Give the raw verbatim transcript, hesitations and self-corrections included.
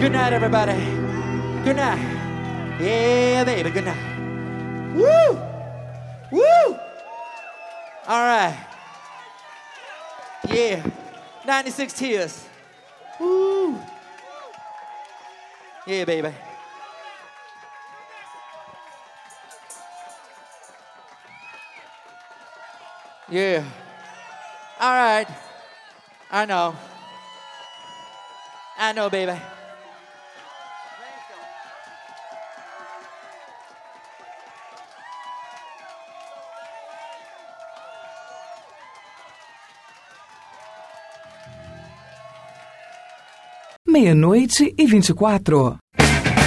Good night, everybody. Good night. Yeah, baby, good night. Woo! Woo! All right. Yeah. ninety-six Tears. Woo! Yeah, baby. Yeah. All right. I know. I know, baby. Meia-noite e vinte e quatro.